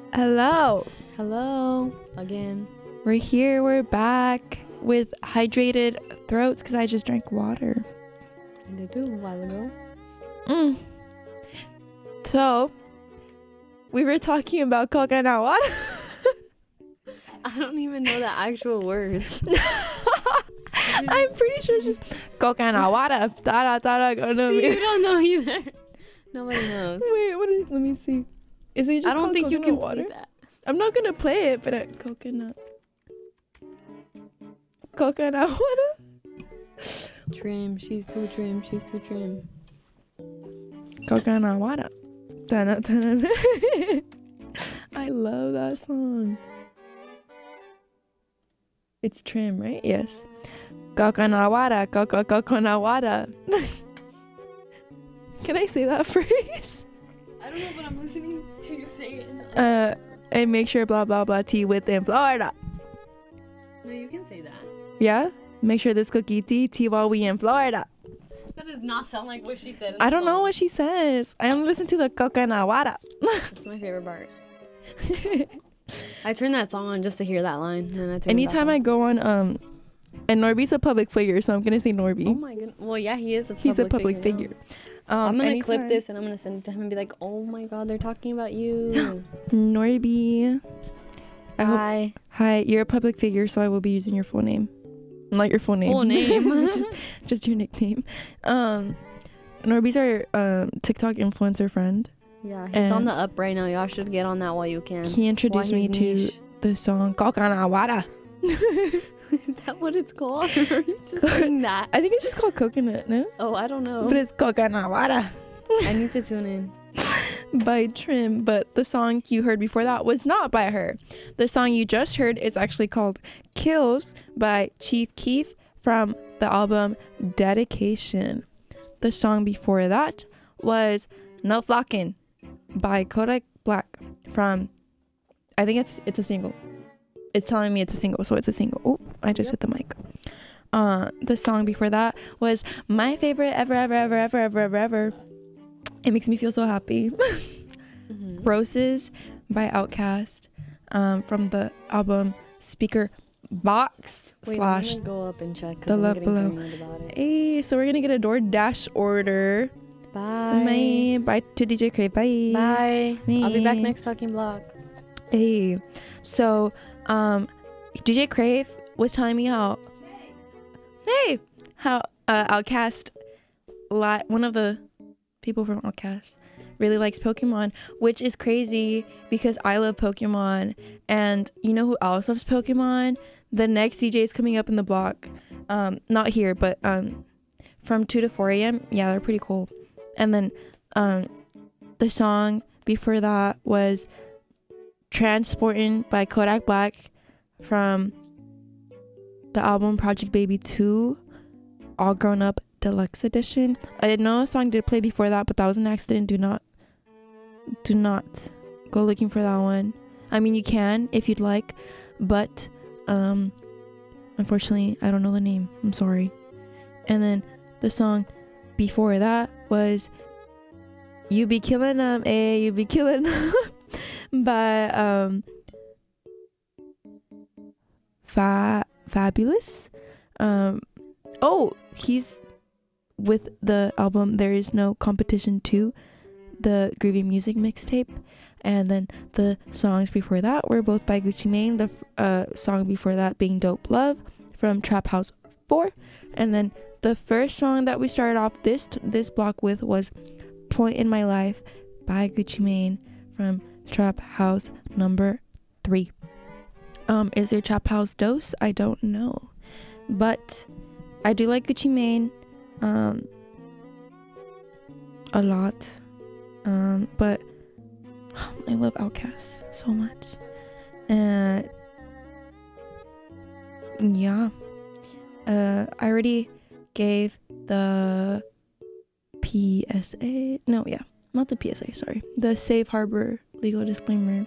Hello. Hello again. We're here. We're back with hydrated throats because I just drank water. I did too a while ago. So, we were talking about coconut water. I don't even know the actual words. I'm pretty sure it's just coconut water. Da da da da. See, you don't know either. Nobody knows. Wait, let me see. Is it just I don't called think you coconut can water? play that. I'm not gonna play it, but coconut water. Trim. She's too trim. She's too trim. Coconut water. Da-da, da-da. I love that song. It's Trim, right? Yes. Coconut water, coconut water. Can I say that phrase? I don't know, but I'm listening to you say it. And make sure blah blah blah tea within Florida. No, you can say that. Yeah? Make sure this cookie tea while we in Florida. That does not sound like what she said. I don't know what she says. I only listen to the coconut water. That's my favorite part. I turn that song on just to hear that line. And then I turn Anytime I go on and Norby's a public figure, so I'm gonna say Norby. Oh my goodness. Well, yeah, he is a public He's a public figure. I'm gonna clip this and I'm gonna send it to him and be like, "Oh my God, they're talking about you." Norby. Hi. Hi, you're a public figure, so I will be using your full name. Not your full name. Full name. just your nickname. Norby's our TikTok influencer friend. Yeah, he's on the up right now. Y'all should get on that while you can. He introduced me to the song Coconut Water. Is that what it's called? Or are you just saying that? I think it's just called Coconut, no? Oh, I don't know. But it's Coconut Water. I need to tune in. By Trim, but the song you heard before that was not by her. The song you just heard is actually called Kills by Chief Keef from the album Dedication. The song before that was No Flockin' by Kodak Black from, I think it's a single. It's telling me it's a single, so it's a single. Oh, I just hit the mic. The song before that was my favorite ever. It makes me feel so happy. Roses by Outkast from the album Speaker Box / I'm gonna go up and check The because Love I'm Below. getting paranoid about it. Hey, so we're gonna get a DoorDash order. Bye. Bye to DJ Crave. Bye. Bye. I'll be back next talking block. Hey, so DJ Crave was telling me how Outkast, one of the people from Outkast, really likes Pokemon, which is crazy because I love Pokemon. And you know who else loves Pokemon? The next DJ is coming up in the block. Not here, but from 2 to 4 a.m. Yeah, they're pretty cool. And then the song before that was Transportin' by Kodak Black from the album Project Baby 2 All Grown Up Deluxe Edition. I didn't know a song did play before that, but that was an accident. Do not go looking for that one. I mean, you can if you'd like, but unfortunately I don't know the name. I'm sorry. And then the song before that was You Be Killing 'Em, You Be Killing 'Em by Fabulous. He's with the album There Is No Competition 2, the Groovy Music mixtape. And then the songs before that were both by Gucci Mane. The song before that being Dope Love from Trap House 4. And then the first song that we started off this block with was Point in My Life by Gucci Mane from Trap House number 3. Is there Trap House dose? I don't know. But I do like Gucci Mane a lot. But I love Outkast so much. Yeah. I already gave the PSA. No, yeah. Not the PSA, sorry. The Safe Harbor legal disclaimer.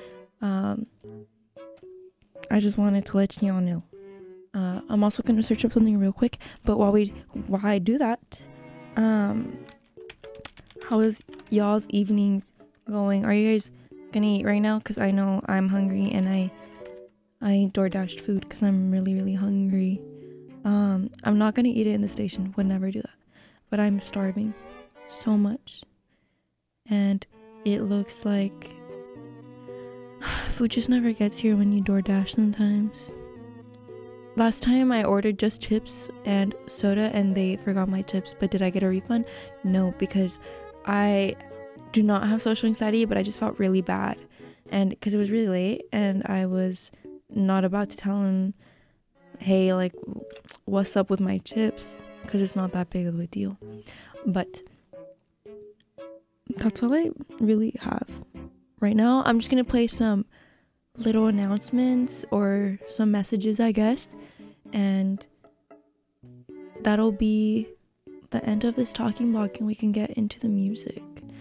I just wanted to let y'all know. I'm also going to search up something real quick. But while I do that, how is y'all's evenings going? Are you guys gonna eat right now because I know I'm hungry, and I DoorDashed food because I'm really, really hungry. I'm not gonna eat it in the station, would never do that, but I'm starving so much, and it looks like food just never gets here when you DoorDash sometimes. Last time I ordered just chips and soda and they forgot my chips, but did I get a refund? No, because I do not have social anxiety, but I just felt really bad, and because it was really late and I was not about to tell him, hey, like, what's up with my chips, because it's not that big of a deal. But that's all I really have right now. I'm just gonna play some little announcements or some messages, I guess, and that'll be the end of this talking block, and we can get into the music.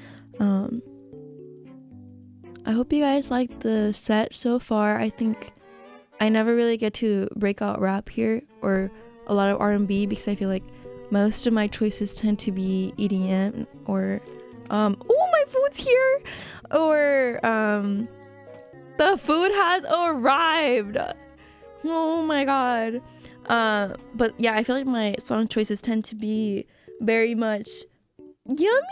I hope you guys liked the set so far. I think I never really get to break out rap here or a lot of R&B because I feel like most of my choices tend to be EDM or oh, my food's here, or the food has arrived. Oh my god. But yeah, I feel like my song choices tend to be very much yummy.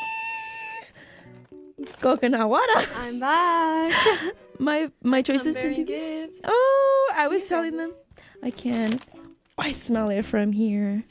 Coconut water. I'm back. my choices tend to gifts. Oh, I was telling them I can. I smell it from here.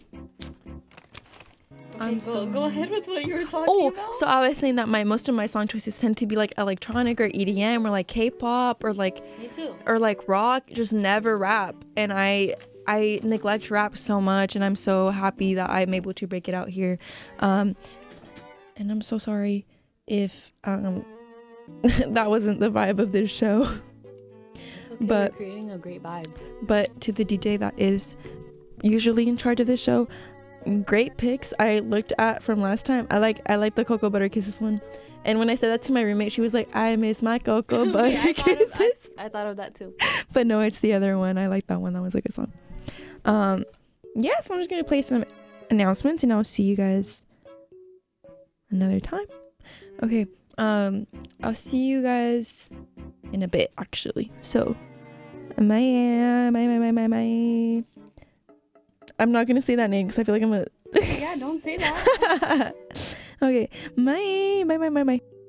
Okay, go ahead with what you were talking about. So I was saying that most of my song choices tend to be like electronic or EDM or like K-pop or like Me too. or like rock, just never rap. And I neglect rap so much, and I'm so happy that I'm able to break it out here. And I'm so sorry if that wasn't the vibe of this show. It's okay, but we're creating a great vibe. But to the DJ that is usually in charge of this show, great picks. I looked at from last time. I like the Cocoa Butter Kisses one. And when I said that to my roommate, she was like, I miss my Cocoa Butter Kisses. I thought of that too. But no, it's the other one. I like that one. That was a good song. Yeah, so I'm just gonna play some announcements, and I'll see you guys another time. Okay. I'll see you guys in a bit, actually. So my I'm not gonna say that name because I feel like I'm a Yeah, don't say that. Okay, bye.